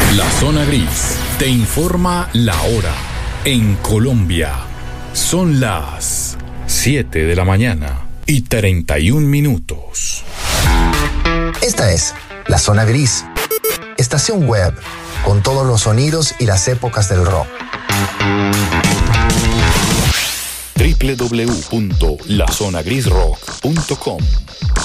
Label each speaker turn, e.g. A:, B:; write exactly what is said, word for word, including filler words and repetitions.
A: La Zona Gris te informa la hora. En Colombia son las siete de la mañana y treinta y un minutos.
B: Esta es La Zona Gris, estación web con todos los sonidos y las épocas del rock.
A: doble u doble u doble u punto la zona gris rock punto com